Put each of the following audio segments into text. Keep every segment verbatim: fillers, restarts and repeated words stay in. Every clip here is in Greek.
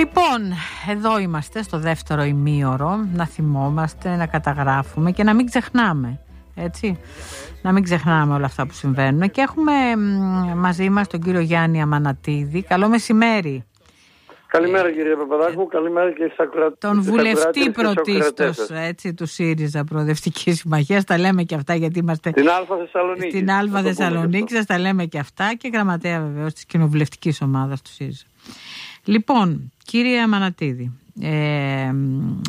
Λοιπόν, εδώ είμαστε στο δεύτερο ημίωρο, να θυμόμαστε, να καταγράφουμε και να μην ξεχνάμε, έτσι, να μην ξεχνάμε όλα αυτά που συμβαίνουν. Και έχουμε μαζί μας τον κύριο Γιάννη Αμανατίδη. Καλό μεσημέρι. Καλημέρα κύριε Παπαδάκου, καλημέρα και στα κράτη. Τον βουλευτή πρωτίστως, έτσι, του ΣΥΡΙΖΑ Προοδευτική Συμμαχία. Τα λέμε και αυτά γιατί είμαστε στην Αλφα Θεσσαλονίκη. Στην Αλφα Θεσσαλονίκη, σας τα λέμε και αυτά, και γραμματέα βεβαίως της κοινοβουλευτικής ομάδας του ΣΥΡΙΖΑ. Λοιπόν, κύριε Αμανατίδη, ε, ε, ε,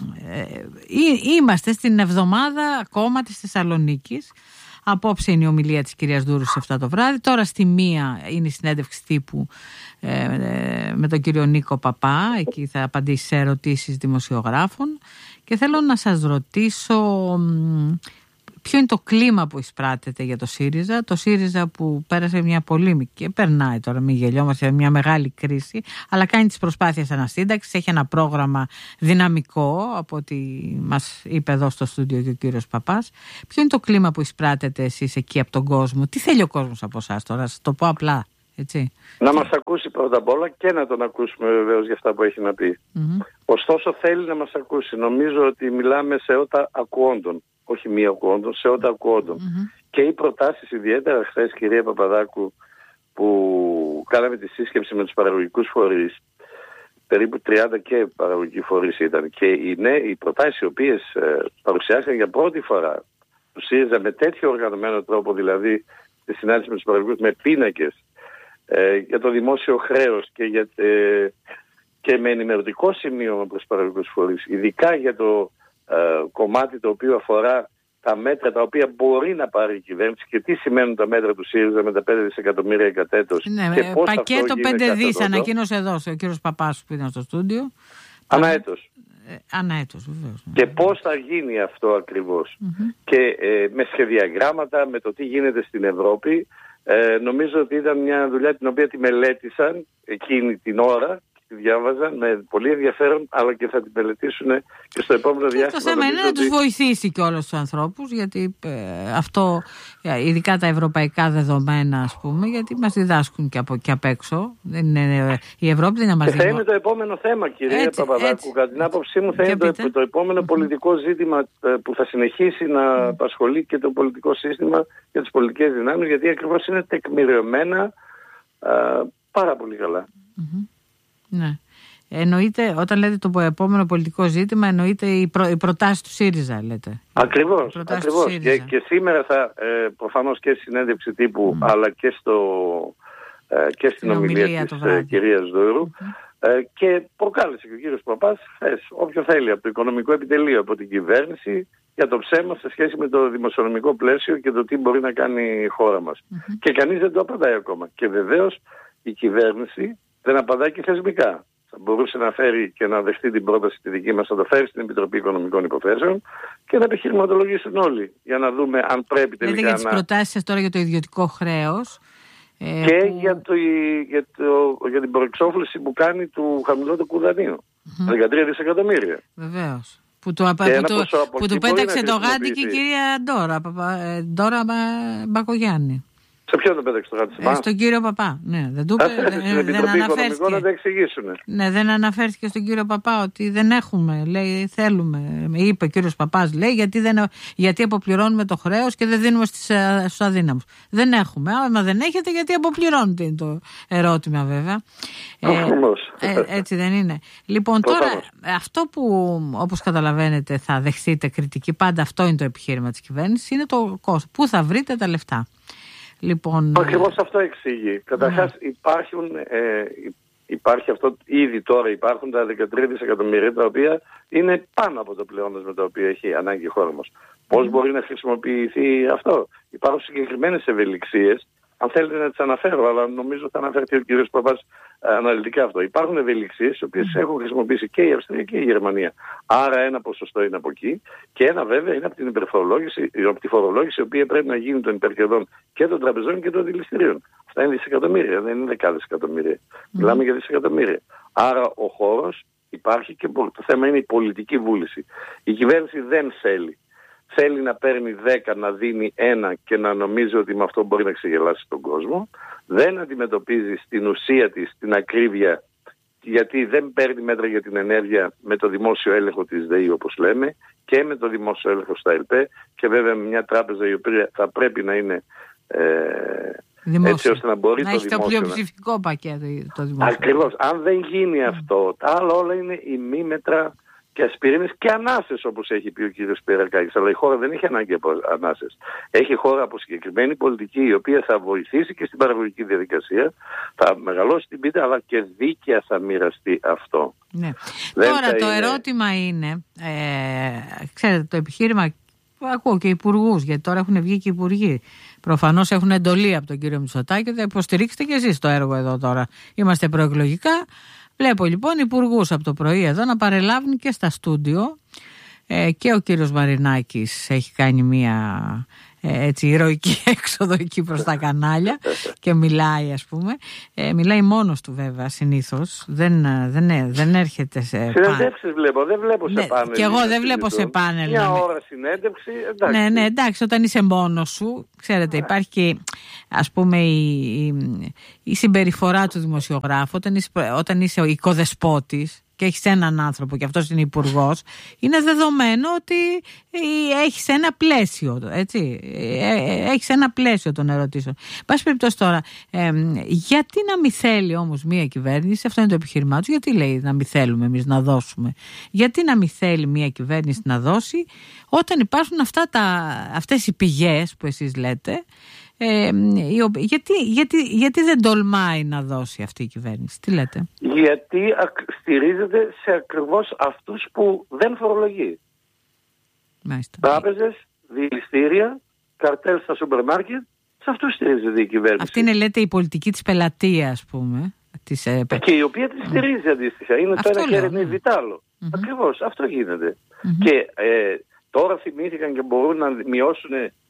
είμαστε στην εβδομάδα ακόμα της Θεσσαλονίκης. Απόψε είναι η ομιλία της κυρίας Δούρου σε αυτά το βράδυ. Τώρα στη μία είναι η συνέντευξη τύπου ε, ε, με τον κύριο Νίκο Παπά. Εκεί θα απαντήσει σε ερωτήσεις δημοσιογράφων. Και θέλω να σας ρωτήσω ποιο είναι το κλίμα που εισπράτεται για το ΣΥΡΙΖΑ. Το ΣΥΡΙΖΑ που πέρασε μια πολύ και περνάει τώρα, μην γελιόμαστε, μια μεγάλη κρίση, αλλά κάνει τις προσπάθειες ανασύνταξης, έχει ένα πρόγραμμα δυναμικό, από ό,τι μας είπε εδώ στο στούντιο και ο κύριος Παπάς. Ποιο είναι το κλίμα που εισπράτετε εσείς εκεί από τον κόσμο? Τι θέλει ο κόσμος από εσάς τώρα, σας το πω απλά, έτσι? Να μας ακούσει πρώτα απ' όλα και να τον ακούσουμε βεβαίως για αυτά που έχει να πει. Mm-hmm. Ωστόσο θέλει να μας ακούσει. Νομίζω ότι μιλάμε σε ότα ακουόντων. Όχι μία ακούοντων, σε ό,τι ακούοντων. Mm-hmm. Και οι προτάσεις, ιδιαίτερα χθες, κυρία Παπαδάκου, που κάναμε τη σύσκεψη με τους παραγωγικούς φορείς, περίπου τριάντα και παραγωγικοί φορείς ήταν, και οι, ναι, οι προτάσεις οι οποίες ε, παρουσιάστηκαν για πρώτη φορά του ΣΥΡΙΖΑ με τέτοιο οργανωμένο τρόπο, δηλαδή τη συνάντηση με τους παραγωγικούς με πίνακες ε, για το δημόσιο χρέος και, για, ε, και με ενημερωτικό σημείο προς τους παραγωγικούς φορείς, ειδικά για το Uh, κομμάτι το οποίο αφορά τα μέτρα τα οποία μπορεί να πάρει η κυβέρνηση και τι σημαίνουν τα μέτρα του ΣΥΡΙΖΑ με τα πέντε δισεκατομμύρια κατέτος. Ναι, και πώς πακέτο πέντε δις ανακοίνωσε εδώ ο κύριος Παπάς που ήταν στο στούντιο. Αναέτος. Ε, αναέτος βεβαίως. Και πώς θα γίνει αυτό ακριβώς. Mm-hmm. Και ε, με σχεδιαγράμματα, με το τι γίνεται στην Ευρώπη. Ε, νομίζω ότι ήταν μια δουλειά την οποία τη μελέτησαν εκείνη την ώρα. Τη διάβαζαν με πολύ ενδιαφέρον, αλλά και θα την μελετήσουν και στο επόμενο και διάστημα. Το θέμα είναι να ότι... τους βοηθήσει και όλους τους ανθρώπους, γιατί ε, αυτό, ειδικά τα ευρωπαϊκά δεδομένα, ας πούμε, γιατί μας διδάσκουν και, από, και απ' έξω. Δεν είναι, η Ευρώπη δεν είναι μας διδάσκουν. Θα είναι το επόμενο θέμα, κυρία έτσι, Παπαδάκου. Έτσι. Κατά την άποψή μου, θα είναι το, το επόμενο mm-hmm. πολιτικό ζήτημα που θα συνεχίσει να mm-hmm. απασχολεί και το πολιτικό σύστημα και τις πολιτικές δυνάμεις, γιατί ακριβώς είναι τεκμηριωμένα α, πάρα πολύ καλά. Mm-hmm. Ναι. Εννοείται, όταν λέτε το επόμενο πολιτικό ζήτημα, εννοείται οι, προ, οι προτάσεις του ΣΥΡΙΖΑ, λέτε. Ακριβώς. ακριβώς. Και, και σήμερα θα, ε, προφανώς και στη συνέντευξη τύπου, mm. αλλά και, στο, ε, και στην ομιλία, ομιλία της ε, κυρίας Δούρου, mm-hmm. ε, και προκάλεσε και ο κύριος Παπάς, θες, όποιο θέλει, από το οικονομικό επιτελείο, από την κυβέρνηση, για το ψέμα σε σχέση με το δημοσιονομικό πλαίσιο και το τι μπορεί να κάνει η χώρα μας. Mm-hmm. Και κανείς δεν το απαντάει ακόμα. Και βεβαίως η κυβέρνηση δεν απαντάει και θεσμικά. Θα μπορούσε να φέρει και να δεχτεί την πρόταση τη δική μας, να το φέρει στην Επιτροπή Οικονομικών Υποθέσεων και να επιχειρηματολογήσουν όλοι για να δούμε αν πρέπει τελικά. Λέτε για τις προτάσεις σας τώρα για το ιδιωτικό χρέος. Ε, και που... για, το, για, το, για την προεξόφληση που κάνει του χαμηλότερου δανείου. Mm-hmm. δεκατρία δισεκατομμύρια. Βεβαίως. Που του, που το, που του πέταξε το γάντι και η κυρία Ντόρα, Ντόρα Μπακογιάννη. Σε ποιον δεν πέταξε το γάτι ε, Στον κύριο Παπά. Ναι, δεν του είπε. Στην Επιτροπή Οικονομικών να τα εξηγήσουν. Ναι, δεν αναφέρθηκε στον κύριο Παπά ότι δεν έχουμε, λέει, θέλουμε. Είπε ο κύριος Παπάς, λέει, γιατί, δεν, γιατί αποπληρώνουμε το χρέος και δεν δίνουμε στις, στους αδύναμους. Δεν έχουμε. Άμα δεν έχετε, γιατί αποπληρώνετε, είναι το ερώτημα βέβαια. Ε, ε, έτσι δεν είναι. Λοιπόν, τώρα αυτό που όπως καταλαβαίνετε θα δεχθείτε κριτική, πάντα αυτό είναι το επιχείρημα της κυβέρνησης, είναι το κόστος. Πού θα βρείτε τα λεφτά. Λοιπόν... Ακριβώς αυτό εξηγεί. Καταρχάς mm. υπάρχουν, ε, υπάρχει αυτό, ήδη τώρα υπάρχουν τα δεκατρία δισεκατομμύρια τα οποία είναι πάνω από το πλεόνασμα το οποίο έχει ανάγκη η χώρα μας. Πώς mm. μπορεί να χρησιμοποιηθεί αυτό? Υπάρχουν συγκεκριμένες ευελιξίες, αν θέλετε να τις αναφέρω, αλλά νομίζω θα αναφέρει ο κύριος Παπάς αναλυτικά αυτό. Υπάρχουν ευελιξίες, οι οποίες mm. έχουν χρησιμοποιήσει και η Αυστρία και η Γερμανία. Άρα ένα ποσοστό είναι από εκεί και ένα βέβαια είναι από την υπερφορολόγηση, από τη φορολόγηση, η οποία πρέπει να γίνει των υπερκερδών και των τραπεζών και των αντιληστηρίων. Αυτά είναι δισεκατομμύρια, δεν είναι δεκάδες εκατομμύρια. Mm. Μιλάμε για δισεκατομμύρια. Άρα ο χώρος υπάρχει και το θέμα είναι η πολιτική βούληση. Η κυβέρνηση δεν θέλει. Θέλει να παίρνει δέκα, να δίνει ένα και να νομίζει ότι με αυτό μπορεί να ξεγελάσει τον κόσμο. Δεν αντιμετωπίζει στην ουσία της την ακρίβεια γιατί δεν παίρνει μέτρα για την ενέργεια με το δημόσιο έλεγχο της ΔΕΗ, όπως λέμε, και με το δημόσιο έλεγχο στα ΕΛΠΕ, και βέβαια με μια τράπεζα η οποία θα πρέπει να είναι ε, έτσι ώστε να μπορεί να το έχει δημόσιο... το πλειοψηφικό πακέτο το δημόσιο. Ακριβώς. Αν δεν γίνει mm. αυτό, τα άλλα όλα είναι ημίμετρα και ασπιρίνες και ανάσες, όπως έχει πει ο κύριος Σπυρακάκης. Αλλά η χώρα δεν έχει ανάγκη από ανάσες. Έχει χώρα από συγκεκριμένη πολιτική, η οποία θα βοηθήσει και στην παραγωγική διαδικασία, θα μεγαλώσει την πίτα, αλλά και δίκαια θα μοιραστεί αυτό. Ναι. Τώρα το είναι... ερώτημα είναι, ε, ξέρετε, το επιχείρημα, ακούω και υπουργούς, γιατί τώρα έχουν βγει και υπουργοί. Προφανώς έχουν εντολή από τον κύριο Μητσοτάκη, θα υποστηρίξετε και εσείς το έργο εδώ τώρα. Είμαστε προεκλογικά. Βλέπω λοιπόν υπουργούς από το πρωί εδώ να παρελάβουν και στα στούντιο, ε, και ο κύριος Μαρινάκης έχει κάνει μία ε, έτσι ηρωική έξοδο εκεί προς τα κανάλια και μιλάει, ας πούμε, ε, μιλάει μόνος του βέβαια συνήθως, δεν, δεν, δεν έρχεται σε πάνελ. Συνέντευξεις βλέπω, δεν βλέπω σε πάνελ. Και εγώ δεν βλέπω σε πάνελ. Μια ώρα συνέντευξη, εντάξει. Ναι, ναι, εντάξει, όταν είσαι μόνος σου, ξέρετε, υπάρχει και, ας πούμε, η, η, η συμπεριφορά του δημοσιογράφου, όταν είσαι, όταν είσαι ο οικοδεσπότης και έχεις έναν άνθρωπο και αυτός είναι υπουργός, είναι δεδομένο ότι έχεις ένα πλαίσιο, έτσι, έχεις ένα πλαίσιο των ερωτήσεων. Πάση περιπτώσει τώρα, ε, γιατί να μην θέλει όμως μια κυβέρνηση, αυτό είναι το επιχείρημά του, γιατί λέει να μην θέλουμε εμείς να δώσουμε, γιατί να μην θέλει μια κυβέρνηση να δώσει όταν υπάρχουν αυτά τα, αυτές οι πηγές που εσείς λέτε, Ε, γιατί, γιατί, γιατί δεν τολμάει να δώσει αυτή η κυβέρνηση, τι λέτε? Γιατί στηρίζεται σε ακριβώς αυτούς που δεν φορολογεί. Μάλιστα. Τράπεζες, δηληστήρια, καρτέλ στα σούπερ μάρκετ, σε αυτούς στηρίζεται η κυβέρνηση. Αυτή είναι, λέτε, η πολιτική της πελατείας, ας πούμε, της, ε, και η οποία τη στηρίζει αντίστοιχα. Είναι αυτό το ένα χέρι, είναι βιτάλο. Mm-hmm. Ακριβώς, αυτό γίνεται. Mm-hmm. Και ε, τώρα θυμήθηκαν και μπορούν να μειώσουν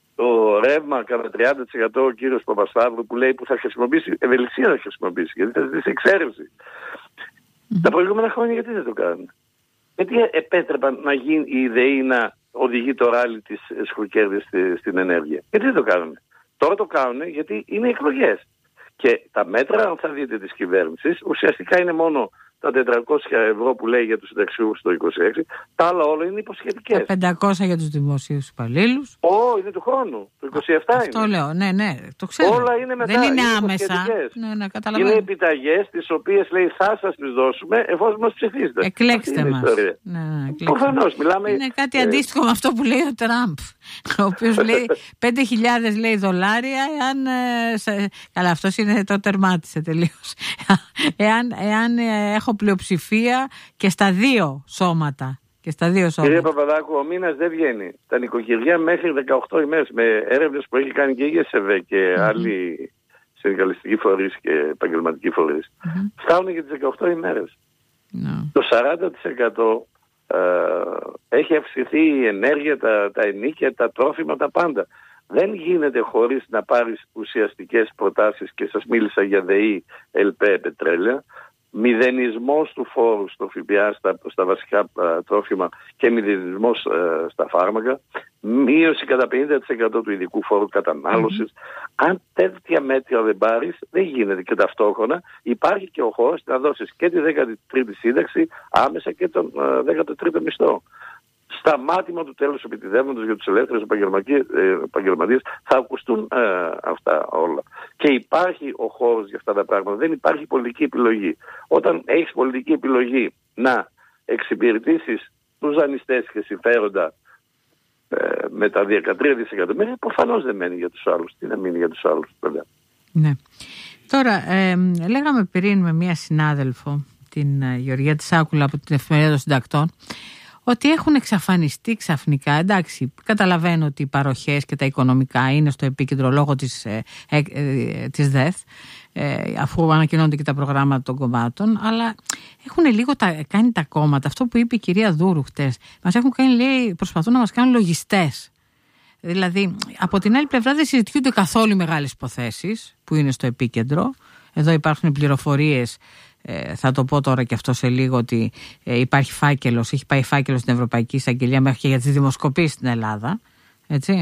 το ρεύμα κατά τριάντα τοις εκατό ο κύριος Παπασταύρου, που λέει που θα χρησιμοποιήσει, ευελιξία θα χρησιμοποιήσει, γιατί θα ζητήσει εξαίρεση. Mm-hmm. Τα προηγούμενα χρόνια γιατί δεν το κάνουν? Γιατί επέτρεπαν να γίνει η ΔΕΗ να οδηγεί το ράλι της σκουρκέρδης στην ενέργεια? Γιατί δεν το κάνουν? Τώρα το κάνουν γιατί είναι εκλογές. Και τα μέτρα, αν θα δείτε, της κυβέρνησης, ουσιαστικά είναι μόνο τα τετρακόσια ευρώ που λέει για τους συνταξιούχους το είκοσι έξι, τα άλλα όλα είναι υποσχετικές. Τα πεντακόσια για τους δημοσίους υπαλλήλους. Ω, είναι του χρόνου. Το είκοσι επτά αυτό είναι. λέω, ναι, ναι, το ξέρω. Όλα είναι μετά. Δεν είναι, είναι άμεσα. Ναι, ναι, καταλαβαίνω. Είναι επιταγές, τις οποίες λέει θα σας τις δώσουμε εφόσον μας ψηφίσετε. Εκλέξτε μας. Ναι, ναι, προφανώς, μιλάμε. Είναι κάτι ε... αντίστοιχο με αυτό που λέει ο Τραμπ, ο οποίος λέει πέντε χιλιάδες λέει δολάρια, εάν. Ε, σε... Καλά, αυτός είναι το τερμάτισε τελείως. εάν, εάν ε, έχω πλειοψηφία και στα δύο σώματα. Και στα δύο σώματα. Κύριε Παπαδάκου, ο μήνας δεν βγαίνει. Τα νοικοκυριά μέχρι δεκαοκτώ ημέρες, με έρευνες που έχει κάνει και η ΓΕΣΕΒΕ και mm-hmm. άλλοι συνδικαλιστικοί φορείς και επαγγελματικοί φορείς, mm-hmm. φτάνουν για τις δεκαοκτώ ημέρες. No. Το σαράντα τοις εκατό ε, έχει αυξηθεί η ενέργεια, τα, τα ενοίκια, τα τρόφιμα, τα πάντα. Δεν γίνεται χωρίς να πάρεις ουσιαστικές προτάσεις, και σας μίλησα για ΔΕΗ, ΕΛΠΕ, πετρέλαια, μηδενισμός του φόρου στο ΦΠΑ στα, στα βασικά α, τρόφιμα και μηδενισμός α, στα φάρμακα, μείωση κατά πενήντα τοις εκατό του ειδικού φόρου κατανάλωσης. Mm-hmm. Αν τέτοια μέτρα δεν πάρεις, δεν γίνεται. Και ταυτόχρονα υπάρχει και ο χώρος να δώσεις και τη δέκατη τρίτη σύνταξη άμεσα και τον α, δέκατο τρίτο μισθό. Σταμάτημα του τέλους επιτιδεύματος για τους ελεύθερους επαγγελματίες, θα ακουστούν ε, αυτά όλα. Και υπάρχει ο χώρος για αυτά τα πράγματα. Δεν υπάρχει πολιτική επιλογή. Όταν έχεις πολιτική επιλογή να εξυπηρετήσεις τους δανειστές και συμφέροντα ε, με τα δεκατρία δισεκατομμύρια, προφανώς δεν μένει για τους άλλους. Τι να μείνει για τους άλλους, βέβαια. Ναι. Τώρα, ε, λέγαμε πριν με μία συνάδελφο, την ε, Γεωργία Τσάκουλα από την Εφημερίδα των Συντακτών, ότι έχουν εξαφανιστεί ξαφνικά. Εντάξει, καταλαβαίνω ότι οι παροχές και τα οικονομικά είναι στο επίκεντρο λόγω της, ε, ε, ε, της ΔΕΘ, ε, αφού ανακοινώνονται και τα προγράμματα των κομμάτων, αλλά έχουν λίγο τα, κάνει τα κόμματα. Αυτό που είπε η κυρία Δούρου χτες, μας έχουν κάνει, λέει, προσπαθούν να μας κάνουν λογιστές. Δηλαδή, από την άλλη πλευρά δεν συζητιούνται καθόλου μεγάλες υποθέσεις που είναι στο επίκεντρο. Εδώ υπάρχουν πληροφορίες. Ε, θα το πω τώρα και αυτό σε λίγο, ότι ε, υπάρχει φάκελος, έχει πάει φάκελος στην Ευρωπαϊκή Εισαγγελία μέχρι και για τις δημοσκοπήσεις στην Ελλάδα, έτσι,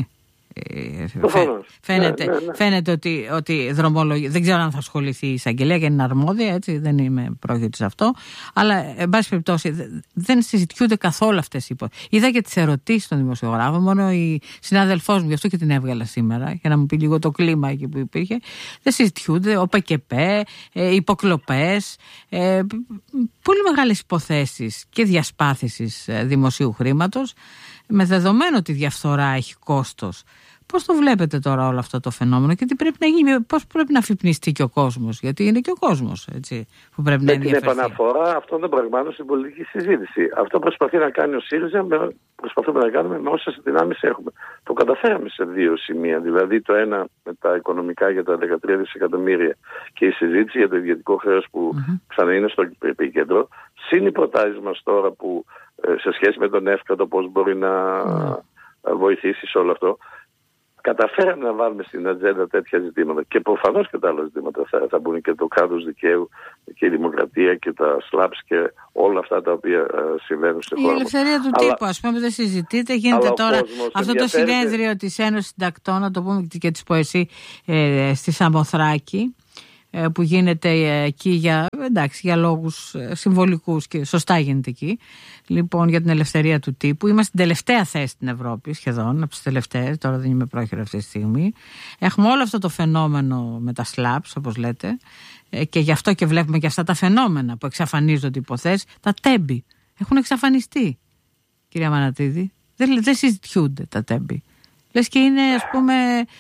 Φαι, φαίνεται, ναι, ναι, ναι. φαίνεται ότι, ότι δρομολογεί. Δεν ξέρω αν θα ασχοληθεί η εισαγγελέα γιατί είναι αρμόδια, έτσι, δεν είμαι πρόκειται σε αυτό. Αλλά, εν πάση περιπτώσει, δεν συζητιούνται καθόλου αυτές οι υποθέσεις. Είδα και τις ερωτήσεις των δημοσιογράφων, μόνο η συνάδελφός μου, γι' αυτό και την έβγαλα σήμερα, για να μου πει λίγο το κλίμα εκεί που υπήρχε. Δεν συζητιούνται. Ο ΠΚΠ, ε, υποκλοπές, ε, πολύ μεγάλες υποθέσεις και διασπάθησης δημοσίου χρήματος, με δεδομένο ότι η διαφθορά έχει κόστος. Πώς το βλέπετε τώρα όλο αυτό το φαινόμενο και τι πρέπει να γίνει, πώς πρέπει να αφυπνιστεί και ο κόσμος, γιατί είναι και ο κόσμος, έτσι, που πρέπει να ενδιαφερθεί. Με την επαναφορά αυτών των πραγμάτων στην πολιτική συζήτηση. Αυτό προσπαθεί να κάνει ο ΣΥΡΙΖΑ, προσπαθούμε να κάνουμε με όσες δυνάμεις έχουμε. Το καταφέραμε σε δύο σημεία, δηλαδή το ένα με τα οικονομικά για τα δεκατρία δισεκατομμύρια και η συζήτηση για το ιδιωτικό χρέος που mm-hmm. ξανά είναι στο επίκεντρο, συν οι προτάσεις μας τώρα που σε σχέση με τον ΕΦΚΑ πώς μπορεί να mm. βοηθήσει σε όλο αυτό. Καταφέραμε να βάλουμε στην ατζέντα τέτοια ζητήματα και προφανώς και τα άλλα ζητήματα θα, θα μπουν και το κράτος δικαίου και η δημοκρατία και τα σλάπς και όλα αυτά τα οποία uh, συμβαίνουν σε χώρα. Η ελευθερία του αλλά, τύπου, ας πούμε, δεν συζητείται. Γίνεται τώρα αυτό το συνέδριο της Ένωσης Συντακτών, να το πούμε και της ΠΟΕΣΥ ε, στη Σαμοθράκη, που γίνεται εκεί για, εντάξει, για λόγους συμβολικούς και σωστά γίνεται εκεί, λοιπόν, για την ελευθερία του τύπου. Είμαστε στην τελευταία θέση στην Ευρώπη, σχεδόν από τις τελευταίες, τώρα δεν είμαι πρόχειρο αυτή τη στιγμή. Έχουμε όλο αυτό το φαινόμενο με τα σλάπς, όπως λέτε, και γι' αυτό και βλέπουμε και αυτά τα φαινόμενα που εξαφανίζονται υποθέσεις. Τα τέμπη έχουν εξαφανιστεί, κυρία Μανατίδη. Δεν, δεν συζητιούνται τα τέμπη. Λες και είναι, ας πούμε,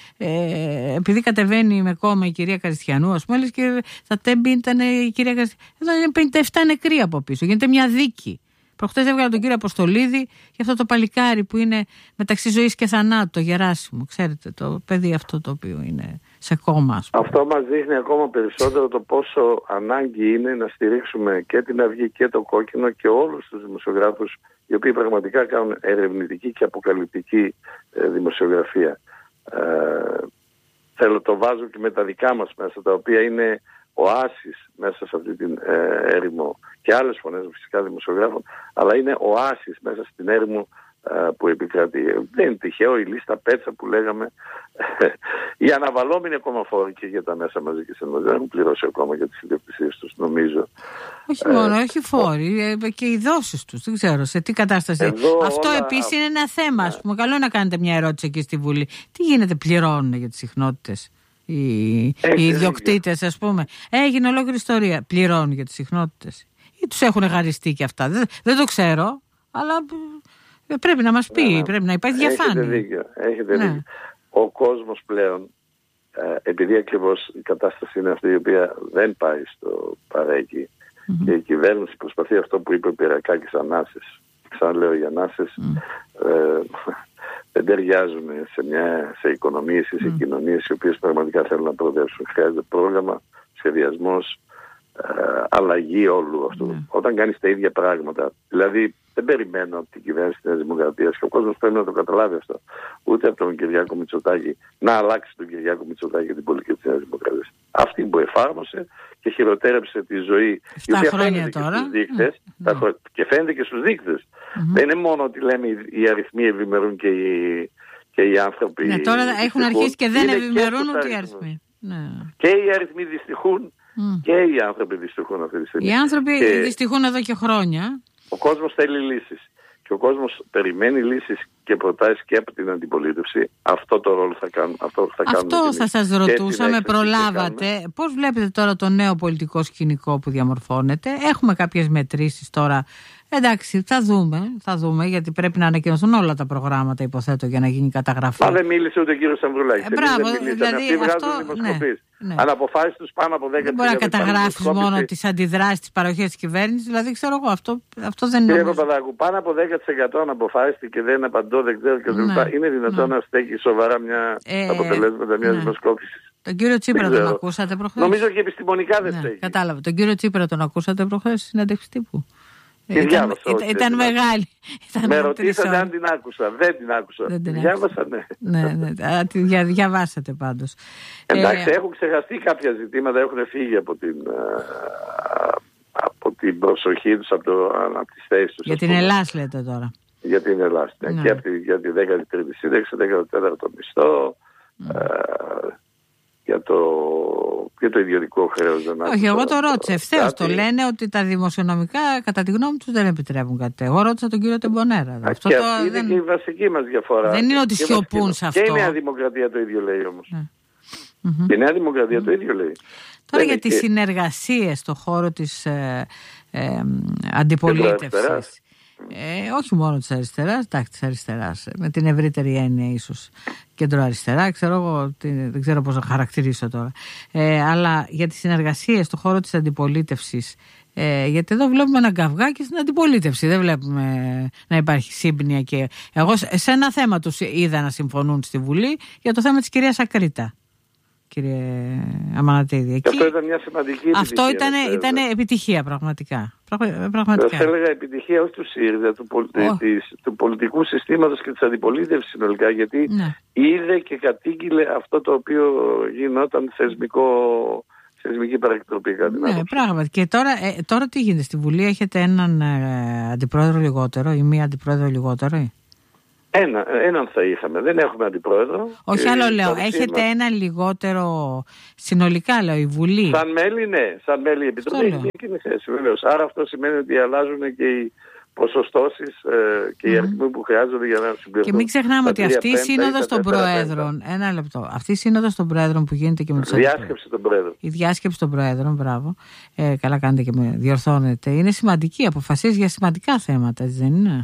ε, επειδή κατεβαίνει με κόμμα η κυρία Καριστιανού, ας πούμε, λες και τα τέμπη ήταν η κυρία Καριστιανού. Εδώ είναι πενήντα επτά νεκροί από πίσω. Γίνεται μια δίκη. Προχτές έβγαλα τον κύριο Αποστολίδη για αυτό το παλικάρι που είναι μεταξύ ζωής και θανάτου, το Γεράσιμο. Ξέρετε, το παιδί αυτό το οποίο είναι σε κόμμα, ας πούμε. Αυτό μας δείχνει ακόμα περισσότερο το πόσο ανάγκη είναι να στηρίξουμε και την Αυγή και το Κόκκινο και όλους τους δημοσιογράφους οι οποίοι πραγματικά κάνουν ερευνητική και αποκαλυπτική ε, δημοσιογραφία. Ε, θέλω το βάζω και με τα δικά μας μέσα, τα οποία είναι οάσεις μέσα σε αυτή την ε, έρημο και άλλες φωνές φυσικά δημοσιογράφων, αλλά είναι οάσεις μέσα στην έρημο ε, που επικρατεί. Δεν είναι τυχαίο η λίστα πέτσα που λέγαμε. Οι αναβαλώμενοι ακόμα φόροι και για τα μέσα μαζικής ενημέρωσης δεν έχουν πληρώσει ακόμα για τις ιδιοκτησίες τους, νομίζω. Όχι μόνο, ε, όχι φόροι, ε, και οι δόσεις τους. Δεν ξέρω σε τι κατάσταση. Αυτό όλα... επίσης είναι ένα θέμα. Ας πούμε, καλό είναι να κάνετε μια ερώτηση εκεί στη Βουλή. Τι γίνεται, πληρώνουν για τις συχνότητες οι, οι ιδιοκτήτες, ας πούμε? Έγινε ολόκληρη ιστορία. Πληρώνουν για τις συχνότητες ή τους έχουν χαριστεί και αυτά? Δεν, δεν το ξέρω, αλλά πρέπει να μας πει, ναι, πρέπει να υπάρχει διαφάνεια. Έχετε δίκιο, έχετε ναι. δίκιο. Ο κόσμος πλέον, ε, επειδή ακριβώς η κατάσταση είναι αυτή η οποία δεν πάει στο παρέκει mm-hmm. και η κυβέρνηση προσπαθεί αυτό που είπε ο Πυρακάκης, ανάσες. Ξαναλέω, οι ανάσες mm. ε, δεν ταιριάζουν σε, μια, σε οικονομίες ή σε mm. κοινωνίες οι οποίες πραγματικά θέλουν να προοδεύσουν. Χρειάζεται πρόγραμμα, σχεδιασμός, ε, αλλαγή όλου αυτού. Mm. Όταν κάνεις τα ίδια πράγματα, δηλαδή δεν περιμένω από την κυβέρνηση της Δημοκρατίας και ο κόσμος πρέπει να το καταλάβει αυτό. Ούτε από τον Κυριάκο Μητσοτάκη να αλλάξει τον Κυριάκο Μητσοτάκη και την πολιτική της Δημοκρατίας. Αυτή που εφάρμοσε και χειροτέρεψε τη ζωή. Η οποία φαίνεται και στους δείκτες, mm. mm. και φαίνεται και στους δείκτες. Mm-hmm. Δεν είναι μόνο ότι λέμε οι αριθμοί ευημερούν και οι, και οι άνθρωποι. Ναι, τώρα έχουν αρχίσει και δεν ευημερούν ούτε οι αριθμοί. Ναι. Και οι αριθμοί δυστυχούν mm. και οι άνθρωποι δυστυχούν αυτή τη στιγμή. Οι άνθρωποι και... δυστυχούν εδώ και χρόνια. Ο κόσμος θέλει λύσεις και ο κόσμος περιμένει λύσεις και προτάσεις και από την αντιπολίτευση. Αυτό το ρόλο θα κάνουν. Αυτό θα, αυτό θα σας ρωτούσα, με προλάβατε. Πώς βλέπετε τώρα το νέο πολιτικό σκηνικό που διαμορφώνεται? Έχουμε κάποιες μετρήσεις τώρα. Εντάξει, θα δούμε, θα δούμε, γιατί πρέπει να ανακοινωθούν όλα τα προγράμματα, υποθέτω, για να γίνει καταγραφή. Μα δεν μίλησε ούτε ο κύριος Σαμβρουλάκης. Ε, μπράβο, δεν δηλαδή αυτοί αυτό, βγάζουν δημοσκοπήσεις. Ναι, ναι. Αν αποφάσεις τους πάνω από δέκα τοις εκατό. Δεν μπορεί να καταγράφεις μόνο τις αντιδράσεις της παροχής της κυβέρνησης, δηλαδή ξέρω εγώ, αυτό, αυτό δεν είναι. Κύριε Παπαδάκου, πάνω από δέκα τοις εκατό αν αποφάσιστε και δεν απαντώ, δεν ξέρω και ναι, είναι δυνατόν ναι. να στέκει σοβαρά μια ε, αποτελέσματα μια ναι. δημοσκόπησης? Τον κύριο Τσίπρα τον ακούσατε προχθές? Νομίζω και επιστημονικά δεν ναι, στέκει. Κατάλαβα. Τον κύριο Τσίπρα τον ακούσατε προχθές στη συνέντευξη τύπου? Ήταν, διάβασα, ήταν, ήταν μεγάλη. Ήταν με ρωτήσατε αν την άκουσα. Δεν την άκουσα. Δεν την διάβασα, ναι. ναι, ναι. Δια, διαβάσατε πάντως. Εντάξει, ε, έχουν ξεχαστεί κάποια ζητήματα, έχουν φύγει από την, από την προσοχή τους, από, το, από τις θέσεις τους. Για την Ελλάς λέτε τώρα. Γιατί είναι ελάστια. Ναι. Και από τη, για τη δέκατη τρίτη σύνταξη, δέκατο τέταρτο μισθό, mm. ε, για, το, για το ιδιωτικό χρέος. Όχι, εγώ το ρώτησα ευθέως. Το λένε ότι τα δημοσιονομικά, κατά τη γνώμη τους, δεν επιτρέπουν κάτι. Εγώ ρώτησα τον κύριο Τεμπονέρα. Α, αυτό και το, αυτή δεν... είναι και η βασική μας διαφορά. Δεν είναι ότι σιωπούν σε αυτό. Και η Νέα Δημοκρατία το ίδιο λέει όμως. Ναι. Και η Νέα Δημοκρατία mm-hmm. το ίδιο λέει. Τώρα για τις και... συνεργασίες στον χώρο της ε, ε, αντιπολίτευσης. Ε, όχι μόνο της αριστεράς, εντάξει, της αριστεράς, με την ευρύτερη έννοια ίσως κεντροαριστερά, ξέρω εγώ, δεν ξέρω πώς να χαρακτηρίσω τώρα. Ε, αλλά για τις συνεργασίες στον χώρο της αντιπολίτευσης, ε, γιατί εδώ βλέπουμε ένα καυγάκι στην αντιπολίτευση, δεν βλέπουμε να υπάρχει σύμπνοια. Και εγώ σε ένα θέμα τους είδα να συμφωνούν στη Βουλή, για το θέμα της κυρίας Ακρίτα. Κύριε Αμανατίδη. Και αυτό ήταν μια σημαντική επιτυχία. Αυτό ήταν, ήταν επιτυχία πραγματικά. πραγματικά. Θα έλεγα επιτυχία όχι του ΣΥΡΙΖΑ, του, πολι... oh. της, του πολιτικού συστήματος και της αντιπολίτευσης συνολικά, γιατί ναι. είδε και κατήγγειλε αυτό το οποίο γινόταν θεσμικό, θεσμική παρεκτροπή. Ναι, πράγματι. Και τώρα, ε, τώρα τι γίνεται στη Βουλή, έχετε έναν ε, αντιπρόεδρο λιγότερο ή μία αντιπρόεδρο λιγότερο? Ένα, έναν θα είχαμε. Δεν έχουμε αντιπρόεδρο. Όχι, άλλο λέω. Έχετε ένα λιγότερο συνολικά, λέω, η Βουλή. Σαν μέλη, ναι. Σαν μέλη η Επιτροπή έχει μια κοινή θέση, βεβαίως. Άρα αυτό σημαίνει ότι αλλάζουν και οι ποσοστώσεις ε, και mm. οι αριθμοί που χρειάζονται για να συμπληρωθούν. Και μην ξεχνάμε ότι αυτή η σύνοδος των Προέδρων. Ένα λεπτό. Αυτή η σύνοδος των Προέδρων που γίνεται και με τους αντιπρόεδρους. Διάσκεψη των Προέδρων. Η διάσκεψη των Προέδρων, μπράβο. Ε, καλά κάνετε και με διορθώνετε. Είναι σημαντική. Αποφασίζει για σημαντικά θέματα, δεν είναι?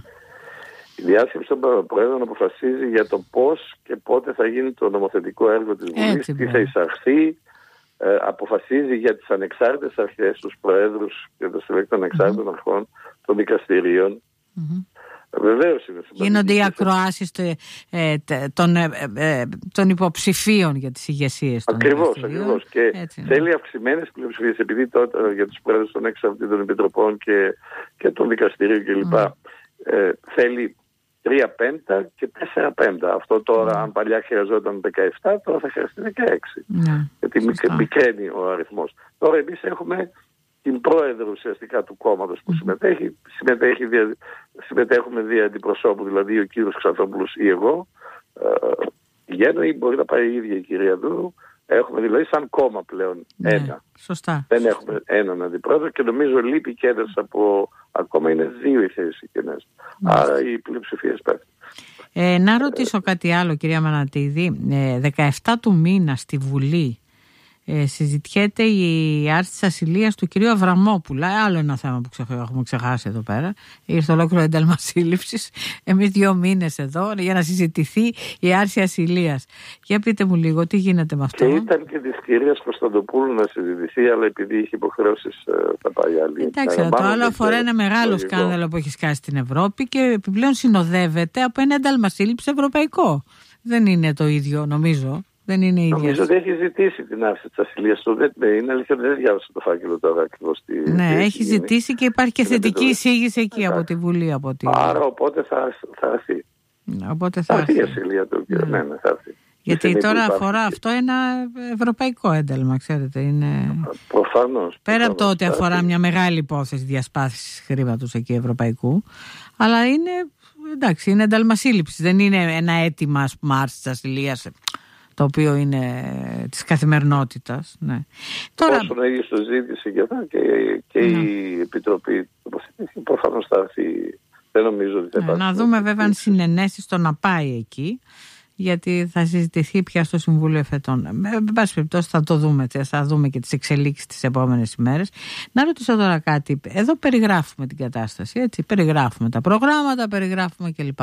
Η διάσκεψη των Προέδρων αποφασίζει για το πώς και πότε θα γίνει το νομοθετικό έργο της Βουλής, τι θα εισαχθεί, ε, αποφασίζει για τις ανεξάρτητες αρχές, τους Προέδρους και το συλλέκτο των ανεξάρτητων mm-hmm. αρχών των δικαστηρίων. Mm-hmm. Βεβαίως είναι σημαντικό. Γίνονται οι ακροάσεις ε, των, ε, ε, των υποψηφίων για τις ηγεσίες των ακριβώς, δικαστηρίων. Ακριβώς. Και έτσι, ναι. θέλει αυξημένες πλειοψηφίες, επειδή τότε για τους Πρόεδρους των εξαρτήτων επιτροπών και, και των δικαστηρίων κλπ. Mm. Ε, θέλει τρία πέμπτα και τέσσερα πέμπτα. Αυτό τώρα, mm. αν παλιά χρειαζόταν δεκαεπτά, τώρα θα χρειαστεί δεκαέξι. Mm. Γιατί μικρ, μικραίνει ο αριθμός. Τώρα εμείς έχουμε την πρόεδρο ουσιαστικά του κόμματος που mm. συμμετέχει. συμμετέχει δια, συμμετέχουμε δια αντιπροσώπου, δηλαδή ο κύριος Ξαθόπουλος ή εγώ. Ε, πηγαίνω ή μπορεί να πάει η ίδια η κυρία Δούρου. Έχουμε δηλαδή σαν κόμμα πλέον ναι, ένα. Σωστά. Δεν έχουμε έναν αντιπρόεδρο και νομίζω λείπει και ένας από ακόμα είναι δύο οι θέσεις κενές. Άρα οι πλειοψηφίες πέφτουν. Ε, να ρωτήσω κάτι άλλο, κυρία Μανατίδη. Ε, δεκαεπτά του μήνα στη Βουλή ε, συζητιέται η άρση της ασυλίας του κυρίου Αβραμόπουλου. Άλλο ένα θέμα που ξεχ, έχουμε ξεχάσει εδώ πέρα. Ήρθε ολόκληρο ένταλμα σύλληψης. Εμείς δύο μήνες εδώ για να συζητηθεί η άρση ασυλίας. Για πείτε μου λίγο, τι γίνεται με αυτό? Και ήταν και της κυρίας Κωνσταντοπούλου να συζητηθεί, αλλά επειδή είχε υποχρεώσεις θα πάει άλλη. Εντάξει, το άλλο αφορά ένα μεγάλο λογικό σκάνδαλο που έχει σκάσει στην Ευρώπη και επιπλέον συνοδεύεται από ένα ένταλμα σύλληψης ευρωπαϊκό. Δεν είναι το ίδιο, νομίζω. Δεν είναι ίδια. Νομίζω ότι έχει ζητήσει την άρση της ασυλίας του. Είναι αλήθεια ότι δεν διάβασα το φάκελο τώρα ακριβώς. Ναι, έχει ζητήσει και υπάρχει και θετική εισήγηση εκεί από τη Βουλή. Από τη... Άρα οπότε θα, θα έρθει. Οπότε θα έρθει η ασυλία του. Ναι. Ναι, ναι, θα έρθει. Γιατί τώρα αφορά αυτό ένα ευρωπαϊκό ένταλμα, ξέρετε. Είναι... Προφανώς. Πέρα από το ότι αφορά μια μεγάλη υπόθεση διασπάθησης χρήματος εκεί ευρωπαϊκού, αλλά είναι, εντάξει, είναι ένταλμα σύλληψης. Δεν είναι ένα αίτημα, ας πούμε, άρσης της ασυλίας, το οποίο είναι της καθημερινότητας. Ναι. Τώρα... Όσον έγινε στο ζήτηση και, και, και ναι. η Επιτροπή προφανώς θα έρθει. Δεν νομίζω ότι θα ναι, να δούμε βέβαια αν συνενέσει στο να πάει εκεί, γιατί θα συζητηθεί πια στο Συμβούλιο Εφετών. Με πάση περιπτώσει θα το δούμε, θα δούμε και τις εξελίξεις τις επόμενες ημέρες. Να ρωτήσω τώρα κάτι. Εδώ περιγράφουμε την κατάσταση, έτσι. Περιγράφουμε τα προγράμματα, περιγράφουμε κλπ.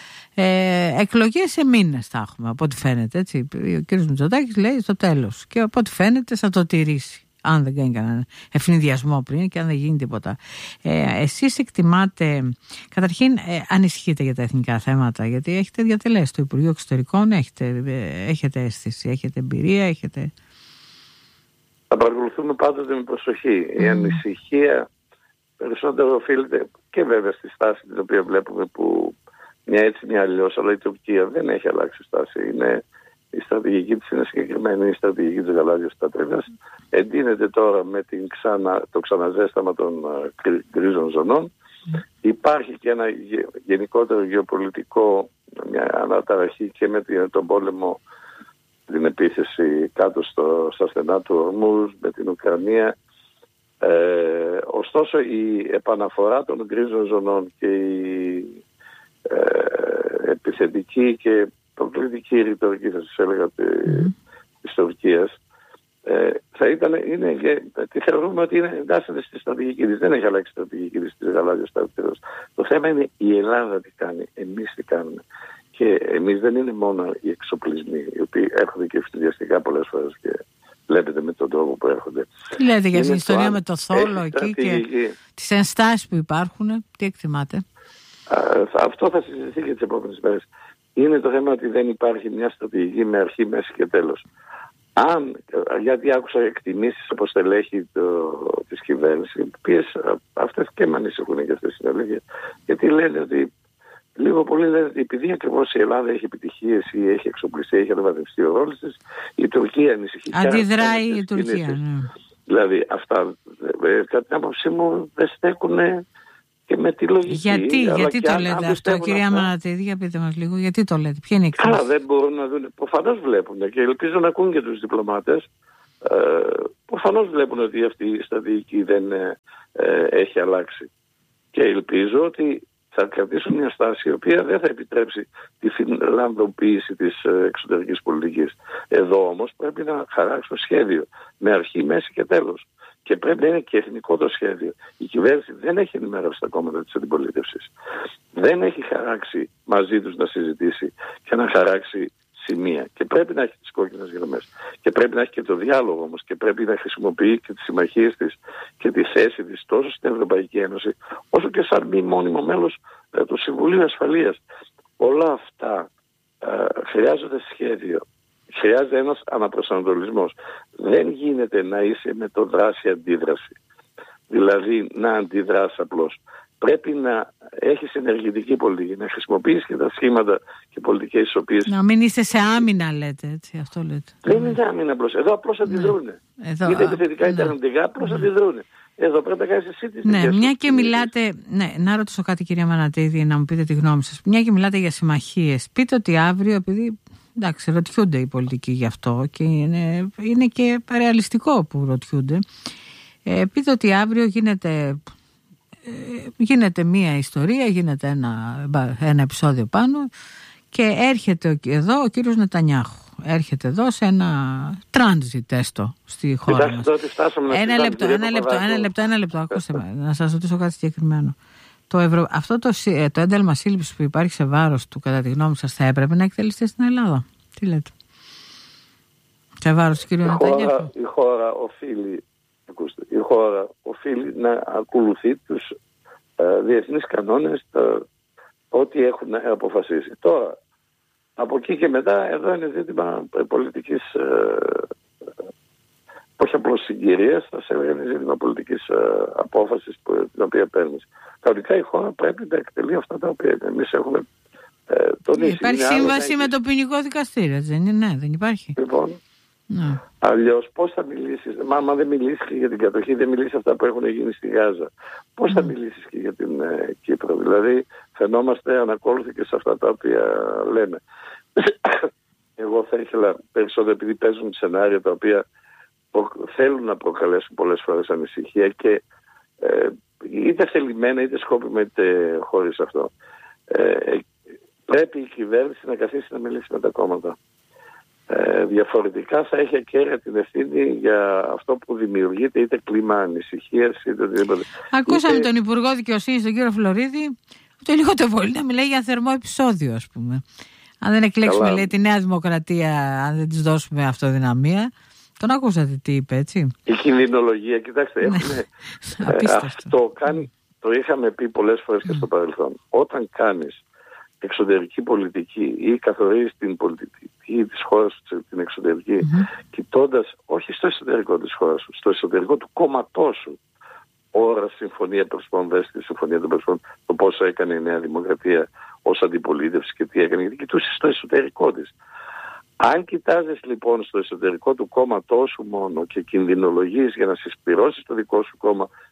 Ε, εκλογές σε μήνες θα έχουμε, από ό,τι φαίνεται, έτσι. Ο κ. Μητσοτάκης λέει στο τέλος και από ό,τι φαίνεται θα το τηρήσει, αν δεν κάνει κανένα ευνηδιασμό πριν και αν δεν γίνει τίποτα. Ε, εσείς εκτιμάτε, καταρχήν ε, ανησυχείτε για τα εθνικά θέματα, γιατί έχετε διατελέσει στο Υπουργείο Εξωτερικών, έχετε, ε, έχετε αίσθηση, έχετε εμπειρία, έχετε... Θα παρακολουθούμε πάντοτε με προσοχή. Mm. Η ανησυχία περισσότερο οφείλεται και βέβαια στη στάση την οποία βλέπουμε, που μια έτσι μια αλλιώς, αλλά η Τουρκία δεν έχει αλλάξει στάση. Είναι, η στρατηγική της είναι συγκεκριμένη, η στρατηγική της γαλάζιας στρατεύειας. Εντείνεται τώρα με την ξανα, το ξαναζέσταμα των uh, γκρίζων ζωνών Mm. Υπάρχει και ένα γενικότερο γεωπολιτικό, μια αναταραχή και με τον πόλεμο, την επίθεση κάτω στο, στα στενά του Ορμούζ, με την Ουκρανία. Ε, ωστόσο η επαναφορά των γκρίζων ζωνών και η ε, επιθετική και προκλητική ρητορική, θα σας έλεγα, mm. της Τουρκίας, ε, θα ήταν, είναι, τη θεωρούμε ότι είναι, εντάσσεται στη στρατηγική της. Δεν έχει αλλάξει η στρατηγική της της γαλάζιας στρατηγικής. Το θέμα είναι η Ελλάδα τι κάνει, εμείς τι κάνουμε. Και εμείς δεν είναι μόνο οι εξοπλισμοί, οι οποίοι έρχονται και ευθυδιαστικά πολλές φορές και βλέπετε με τον τρόπο που έρχονται. Τι λέτε για την ιστορία αν... με το Θόλο εκεί και τις ενστάσεις που υπάρχουν, τι εκτιμάτε? Α, αυτό θα συζητηθεί και τις επόμενες μέρες. Είναι το θέμα ότι δεν υπάρχει μια στρατηγική με αρχή, μέση και τέλος. Αν, γιατί άκουσα εκτιμήσεις από στελέχη της κυβέρνησης, οι οποίες αυτές και με ανησυχούν και αυτές είναι αλήθεια, γιατί λένε ότι λίγο πολύ λένε ότι επειδή ακριβώς η Ελλάδα έχει επιτυχίες ή έχει εξοπλιστεί, έχει αναβαθμιστεί ο ρόλος της, η Τουρκία ανησυχεί. Αντιδράει η Τουρκία. Ναι. Δηλαδή αυτά, κατά την άποψή μου, δεν στέκουν και με τη λογική. Γιατί, γιατί το λέτε αυτό, αυτό, κυρία Μανατίδη, για πείτε μας λίγο, γιατί το λέτε, ποια είναι η εκτίμηση? Καλά, δεν μπορούν να δουν, προφανώς βλέπουν και ελπίζω να ακούν και τους διπλωμάτες. Ε, προφανώς βλέπουν ότι αυτή η στρατηγική δεν ε, ε, έχει αλλάξει. Και ελπίζω ότι θα κρατήσουν μια στάση η οποία δεν θα επιτρέψει τη φινλανδοποίηση της εξωτερικής πολιτικής. Εδώ όμως πρέπει να χαράξουν σχέδιο με αρχή, μέση και τέλος. Και πρέπει να είναι και εθνικό το σχέδιο. Η κυβέρνηση δεν έχει ενημερώσει τα κόμματα της αντιπολίτευσης. Δεν έχει χαράξει μαζί τους να συζητήσει και να χαράξει σημεία. Και πρέπει να έχει τις κόκκινες γραμμές. Και πρέπει να έχει και το διάλογο όμως. Και πρέπει να χρησιμοποιεί και τις συμμαχίες της και τη θέση της τόσο στην Ευρωπαϊκή Ένωση, όσο και σαν μη μόνιμο μέλος ε, του Συμβουλίου Ασφαλείας. Όλα αυτά ε, χρειάζονται σχέδιο. Χρειάζεται ένας αναπροσανατολισμός. Δεν γίνεται να είσαι με το δράση-αντίδραση. Δηλαδή να αντιδράς απλώς. Πρέπει να έχεις ενεργητική πολιτική, να χρησιμοποιήσεις και τα σχήματα και πολιτικές τις οποίες... Να μην είστε σε άμυνα, λέτε, έτσι, αυτό λέτε. Δεν είναι άμυνα απλώς. Εδώ απλώς αντιδρούνε. Ναι. Είτε επιθετικά είτε αρνητικά, απλώς ναι. αντιδρούνε. Εδώ πρέπει να κάνεις εσύ τις ναι, μια και μιλάτε, ναι, να ρωτήσω κάτι, κυρία Μανατίδη, να μου πείτε τη γνώμη σας. Μια και μιλάτε για συμμαχίες. Πείτε ότι αύριο, επειδή εντάξει, ρωτιούνται οι πολιτικοί γι' αυτό και είναι, είναι και ρεαλιστικό που ρωτιούνται. Ε, πείτε ότι αύριο γίνεται, ε, γίνεται μία ιστορία, γίνεται ένα, ένα επεισόδιο πάνω και έρχεται εδώ ο κύριος Νετανιάχου. Έρχεται εδώ σε ένα τράνζιτ έστω στη χώρα μας. Ένα λεπτό, ένα λεπτό, ένα λεπτό, ένα λεπτό. Ακούστε με, να σας ρωτήσω κάτι συγκεκριμένο. Το Ευρω... Αυτό το, το ένταλμα σύλληψης που υπάρχει σε βάρος του, κατά τη γνώμη σας, θα έπρεπε να εκτελεστεί στην Ελλάδα? Τι λέτε? Σε βάρος του κ. Νετανιάχου. Η χώρα οφείλει, ακούστε, η χώρα οφείλει να ακολουθεί τους ε, διεθνείς κανόνες, το, ό,τι έχουν αποφασίσει. Τώρα, από εκεί και μετά, εδώ είναι ζήτημα πολιτικής, ε, όχι απλώς συγκυρίας, θα σε έλεγα είναι ζήτημα πολιτικής ε, απόφασης που, την οποία παίρνεις. Κανονικά η χώρα πρέπει να εκτελεί αυτά τα οποία εμείς έχουμε ε, τονίσει. Υπάρχει σύμβαση με το ποινικό δικαστήριο, δεν είναι? Ναι, δεν υπάρχει. Λοιπόν, ναι. Αλλιώς πώς θα μιλήσεις? Μα άμα δεν μιλήσεις και για την κατοχή, δεν μιλήσεις αυτά που έχουν γίνει στη Γάζα. Πώς θα mm. μιλήσεις και για την ε, Κύπρο? Δηλαδή φαινόμαστε ανακόλουθοι και σε αυτά τα οποία λέμε. Εγώ θα ήθελα περισσότερο, επειδή παίζουν σενάρια τα οποία θέλουν να προκαλέσουν πολλές φορές ανησυχία και ε, είτε θελημένα είτε σκόπιμα είτε χωρίς αυτό. Ε, πρέπει η κυβέρνηση να καθίσει να μιλήσει με τα κόμματα. Ε, διαφορετικά θα έχει ακέραια την ευθύνη για αυτό που δημιουργείται, είτε κλίμα ανησυχίας είτε οτιδήποτε. Ακούσαμε είτε... τον Υπουργό Δικαιοσύνης, τον κύριο Φλωρίδη, το λίγο το πολύ να μιλάει για θερμό επεισόδιο, ας πούμε. Αν δεν εκλέξουμε, λέει, τη Νέα Δημοκρατία, αν δεν της δώσουμε αυτοδυναμία. Τον ακούσατε τι είπε, έτσι? Η κινδυνολογία, κοιτάξτε, έχουμε, ε, αυτό κάνει, το είχαμε πει πολλές φορές και στο παρελθόν. Όταν κάνεις εξωτερική πολιτική ή καθορίζεις την πολιτική της χώρας, την εξωτερική, mm-hmm. κοιτώντας όχι στο εσωτερικό της χώρας σου, στο εσωτερικό του κόμματός σου, ώρα συμφωνία προσφών, στη συμφωνία των προσφών, το πόσο έκανε η Νέα Δημοκρατία ως αντιπολίτευση και τι έκανε, γιατί κοιτούσες στο εσωτερικό της. Αν κοιτάζεις λοιπόν στο εσωτερικό του κόμματός σου μόνο και κινδυνολογείς για να συσπυρώσεις το δικό σου κόμμα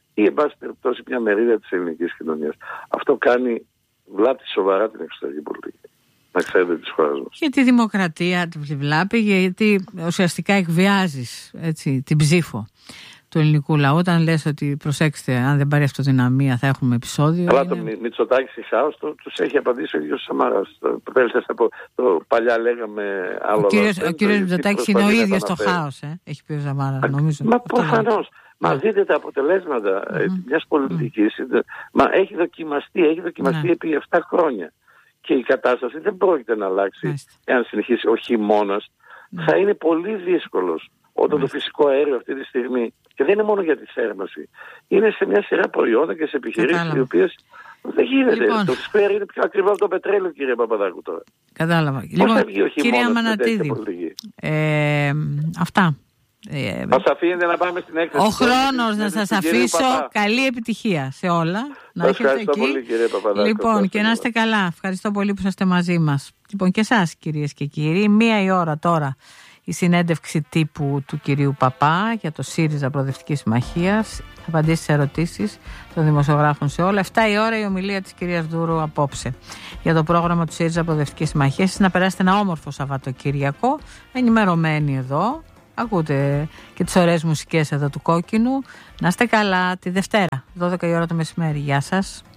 ή εν πάση περιπτώσει μια μερίδα της ελληνικής κοινωνίας. Αυτό κάνει βλάπτει σοβαρά την εξωτερική πολιτική. Να ξέρετε τις χώρες μας. Και τη δημοκρατία τη βλάπτει, γιατί ουσιαστικά εκβιάζεις, έτσι, την ψήφο του ελληνικού λαού. Όταν λες ότι προσέξτε, αν δεν πάρει αυτοδυναμία θα έχουμε επεισόδιο. Αλλά είναι... το Μητσοτάκης η χάος το, τους έχει απαντήσει ο ίδιος Σαμαράς. Το, το, το παλιά λέγαμε άλλο. Ο κύριος, ο κύριος Μητσοτάκης είναι ο ίδιος το χάος, ε? Έχει πει ο Σαμαράς, νομίζω. Μα προφανώς. Μα δείτε τα αποτελέσματα mm-hmm. μιας πολιτικής. Mm-hmm. Μα έχει δοκιμαστεί, έχει δοκιμαστεί mm-hmm. επί επτά χρόνια. Και η κατάσταση δεν πρόκειται να αλλάξει mm-hmm. εάν συνεχίσει ο χειμώνας. Mm-hmm. Θα είναι πολύ δύσκολος όταν mm-hmm. το φυσικό αέριο αυτή τη στιγμή, και δεν είναι μόνο για τη θέρμανση, είναι σε μια σειρά προϊόντα και σε επιχειρήσεις οι οποίες δεν γίνεται. Λοιπόν. Το φυσικό αέριο είναι πιο ακριβό από το πετρέλαιο, κύριε Παπαδάκου, τώρα. Κατάλαβα. Λοιπόν, κυρία Μανατίδη, ε, αυτά. Ε, Μας αφήνετε να πάμε στην έκθεση. Ο χρόνος να σας αφήσω. Καλή επιτυχία σε όλα. Να σας ευχαριστώ εκεί. Πολύ, κύριε Παπαδάκου. Λοιπόν, και να είστε καλά. Ευχαριστώ πολύ που είστε μαζί μας. Λοιπόν, και εσάς, κυρίες και κύριοι. Μία η ώρα τώρα η συνέντευξη τύπου του κυρίου Παπά για το ΣΥΡΙΖΑ Προοδευτικής Συμμαχίας. Θα απαντήσει σε ερωτήσεις των δημοσιογράφων σε όλα. Εφτά η ώρα η ομιλία της κυρίας Δούρου απόψε για το πρόγραμμα του ΣΥΡΙΖΑ Προοδευτικής Συμμαχίας. Να περάσετε ένα όμορφο Σαββατοκύριακο, ενημερωμένοι εδώ. Ακούτε και τις ωραίες μουσικές εδώ του Κόκκινου. Να είστε καλά τη Δευτέρα, δώδεκα η ώρα το μεσημέρι. Γεια σας.